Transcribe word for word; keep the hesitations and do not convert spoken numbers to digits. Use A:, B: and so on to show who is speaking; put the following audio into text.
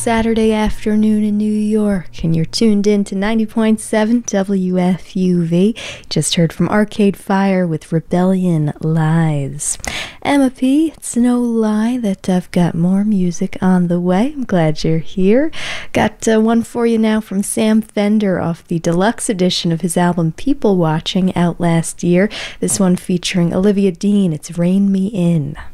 A: Saturday afternoon in New York, and you're tuned in to ninety point seven W F U V. Just heard from Arcade Fire with Rebellion Lies. Emma P, it's no lie that I've got more music on the way. I'm glad you're here. Got uh, one for you now from Sam Fender off the deluxe edition of his album People Watching, out last year. This one featuring Olivia Dean. It's Rein Me In.